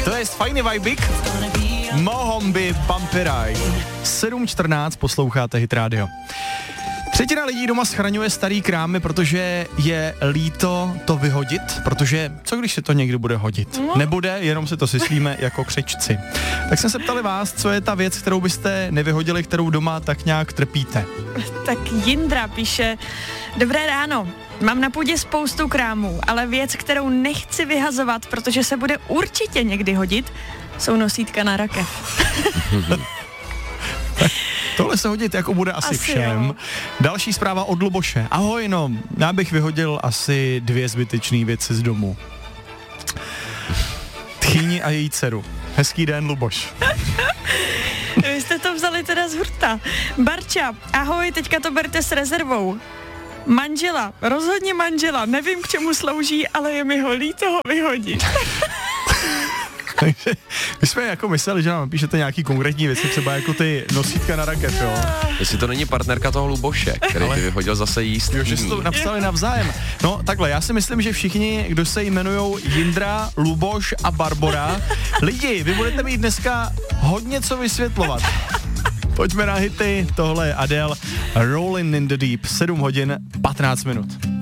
To je fajný vibik. Mohombi Bumpy Ride. 7:14 posloucháte Hit Radio. Třetina lidí doma schraňuje starý krámy, protože je líto to vyhodit, protože co když se to někdy bude hodit? Nebude, jenom se to syslíme jako křečci. Tak jsme se ptali vás, co je ta věc, kterou byste nevyhodili, kterou doma tak nějak trpíte. Tak Jindra píše, dobré ráno, mám na půdě spoustu krámů, ale věc, kterou nechci vyhazovat, protože se bude určitě někdy hodit, jsou nosítka na rakev. Tohle se hodit jako bude asi všem. Jo. Další zpráva od Luboše. Ahoj, no, já bych vyhodil asi 2 zbytečné věci z domu. Tchýni a její dceru. Hezký den, Luboš. Vy jste to vzali teda z hurta. Barča, ahoj, teďka to berte s rezervou. Manžela, rozhodně manžela, nevím k čemu slouží, ale je mi ho líto ho vyhodit. Takže my jsme jako mysleli, že nám napíšete nějaký konkrétní věci, třeba jako ty nosítka na rakev, jo. Jestli to není partnerka toho Luboše, který ty vyhodil zase jíst. Jo, že jste to napsali navzájem. No takhle, já si myslím, že všichni, kdo se jmenujou Jindra, Luboš a Barbora, lidi, vy budete mít dneska hodně co vysvětlovat. Pojďme na hity, tohle je Adele, Rolling in the Deep, 7:15.